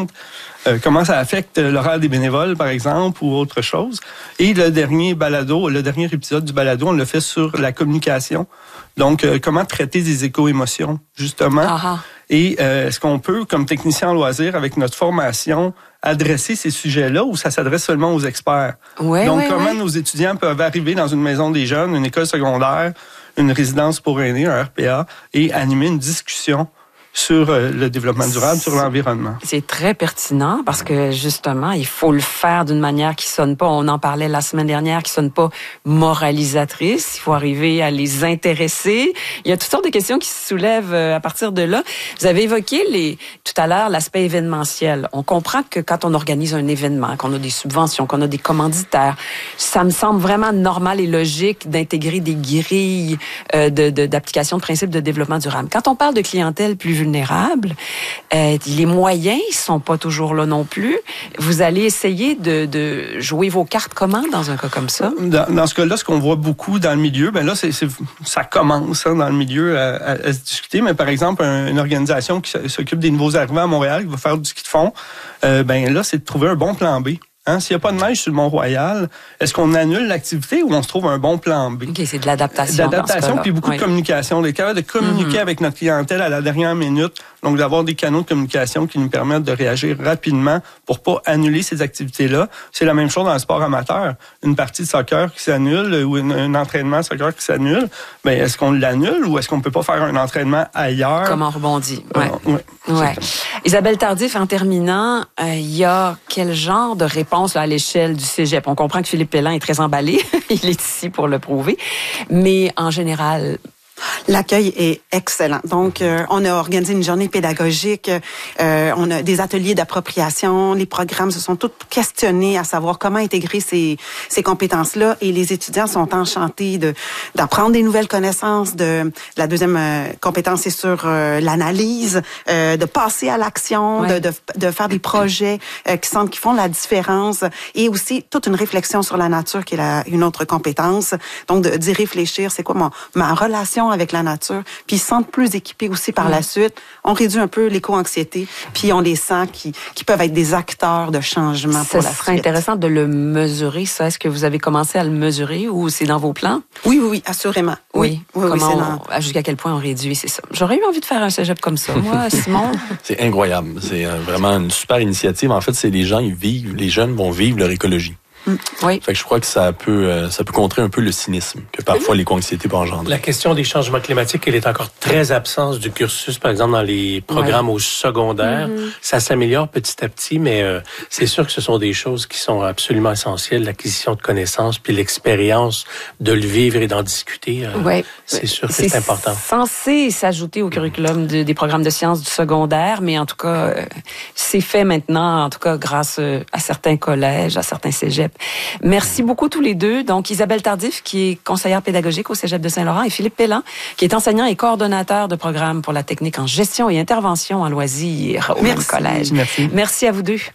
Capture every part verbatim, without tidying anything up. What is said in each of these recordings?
différentes, euh, comment ça affecte l'horaire des bénévoles, par exemple, ou autre chose. Et le dernier balado, le dernier épisode du balado, on l'a fait sur la communication. Donc, euh, comment traiter des éco-émotions, justement. Ah-ha. Et euh, est-ce qu'on peut, comme technicien en loisirs, avec notre formation, adresser ces sujets-là ou ça s'adresse seulement aux experts? Ouais, Donc, ouais, comment ouais. nos étudiants peuvent arriver dans une maison des jeunes, une école secondaire, une résidence pour aînés, un R P A, et animer une discussion sur euh, le développement durable, sur l'environnement. C'est très pertinent parce que, justement, il faut le faire d'une manière qui sonne pas, on en parlait la semaine dernière, qui sonne pas moralisatrice. Il faut arriver à les intéresser. Il y a toutes sortes de questions qui se soulèvent à partir de là. Vous avez évoqué les, tout à l'heure l'aspect événementiel. On comprend que quand on organise un événement, qu'on a des subventions, qu'on a des commanditaires, ça me semble vraiment normal et logique d'intégrer des grilles euh, de, de, d'application de principes de développement durable. Quand on parle de clientèle plus vulnérables, euh, les moyens sont pas toujours là non plus. Vous allez essayer de, de jouer vos cartes comment dans un cas comme ça? Dans, dans ce cas-là, ce qu'on voit beaucoup dans le milieu, ben là, c'est, c'est, ça commence hein, dans le milieu à, à, à se discuter, mais par exemple, un, une organisation qui s'occupe des nouveaux arrivants à Montréal, qui va faire du ski de fond, euh, ben là, c'est de trouver un bon plan B. Hein, s'il n'y a pas de neige sur le Mont-Royal, est-ce qu'on annule l'activité ou on se trouve un bon plan B? OK, c'est de l'adaptation. De l'adaptation, puis beaucoup oui. de communication. D'être capable de communiquer mm-hmm. avec notre clientèle à la dernière minute. Donc, d'avoir des canaux de communication qui nous permettent de réagir rapidement pour pas annuler ces activités-là. C'est la même chose dans le sport amateur. Une partie de soccer qui s'annule ou une, un entraînement de soccer qui s'annule, ben est-ce qu'on l'annule ou est-ce qu'on peut pas faire un entraînement ailleurs? Comment on rebondit? Ouais. Euh, ouais, ouais. Isabelle Tardif, en terminant, il euh, y a quel genre de réponse là, à l'échelle du cégep? On comprend que Philippe Pelland est très emballé. Il est ici pour le prouver. Mais en général... L'accueil est excellent. Donc, euh, on a organisé une journée pédagogique, euh, on a des ateliers d'appropriation, les programmes se sont tous questionnés à savoir comment intégrer ces, ces compétences-là et les étudiants sont enchantés de, d'apprendre des nouvelles connaissances. De, la deuxième euh, compétence, c'est sur euh, l'analyse, euh, de passer à l'action, ouais. de, de, de faire des projets euh, qui sentent, qui font la différence et aussi toute une réflexion sur la nature qui est la, une autre compétence. Donc, de, d'y réfléchir, c'est quoi mon, ma relation avec la nature, puis ils se sentent plus équipés aussi par mmh. la suite. On réduit un peu l'éco-anxiété, puis on les sent qui, qui peuvent être des acteurs de changement pour la suite. Ce serait intéressant de le mesurer, ça. Est-ce que vous avez commencé à le mesurer ou c'est dans vos plans? Oui, oui, oui, assurément. Oui, oui, oui, Comment oui on, dans... jusqu'à quel point on réduit, c'est ça. J'aurais eu envie de faire un cégep comme ça, moi, Simon. C'est incroyable. C'est vraiment une super initiative. En fait, c'est les gens, ils vivent, les jeunes vont vivre leur écologie. Oui. Fait que je crois que ça peut, euh, ça peut contrer un peu le cynisme que parfois l'éco-anxiété peut engendrer. La question des changements climatiques, elle est encore très absente du cursus, par exemple dans les programmes ouais. au secondaire. Mm-hmm. Ça s'améliore petit à petit, mais euh, c'est sûr que ce sont des choses qui sont absolument essentielles, l'acquisition de connaissances, puis l'expérience de le vivre et d'en discuter. Euh, ouais. C'est sûr que c'est, c'est important. C'est censé s'ajouter au curriculum de, des programmes de sciences du secondaire, mais en tout cas, euh, c'est fait maintenant, en tout cas grâce euh, à certains collèges, à certains cégeps. Merci beaucoup tous les deux. Donc, Isabelle Tardif, qui est conseillère pédagogique au Cégep de Saint-Laurent, et Philippe Pelland, qui est enseignant et coordonnateur de programme pour la technique en gestion et intervention en loisirs au Merci. même collège. Merci. Merci à vous deux.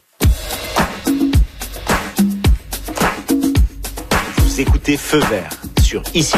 Vous écoutez Feu Vert sur Ici